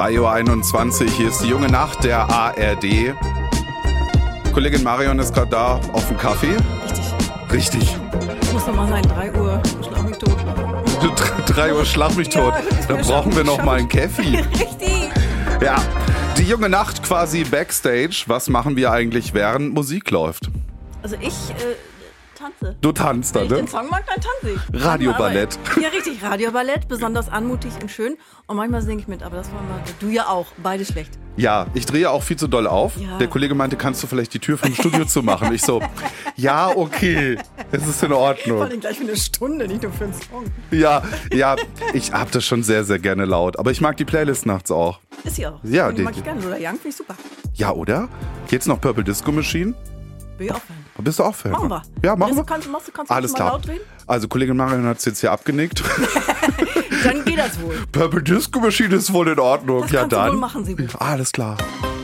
3:21 Uhr, hier ist die junge Nacht der ARD. Kollegin Marion ist gerade da auf dem Kaffee. Richtig. Muss doch mal sein, 3 Uhr, schlag mich tot. 3 Uhr schlag mich tot. Da brauchen wir noch mal einen Kaffee. Richtig. Ja, die junge Nacht quasi Backstage. Was machen wir eigentlich, während Musik läuft? Also ich tanze. Du tanzt Wenn da, ich ne? den Song mag, dann tanze ich. Radioballett. Ja, richtig, Radioballett, besonders anmutig und schön. Und manchmal singe ich mit, aber das wollen wir. Du ja auch, beide schlecht. Ja, ich drehe auch viel zu doll auf. Ja. Der Kollege meinte, kannst du vielleicht die Tür vom Studio zumachen? Ich so, ja, okay, es ist in Vor Ordnung. allem gleich für eine Stunde, nicht nur für einen Song. Ja, ich hab das schon sehr, sehr gerne laut. Aber ich mag die Playlist nachts auch. Ist sie auch. Ja, die mag ich gerne. Lola Young finde ich super. Ja, oder? Jetzt noch Purple Disco Machine. Bin ich auch Fan. Bist du auch Fan? Machen wir. Ja, machen wir. Kannst du Alles mal klar. laut drehen? Also Kollegin Marion hat es jetzt hier abgenickt. Dann geht das wohl. Purple Disco Machine ist wohl in Ordnung. Das Ja, kannst du dann. wohl machen, Sibu. Alles klar.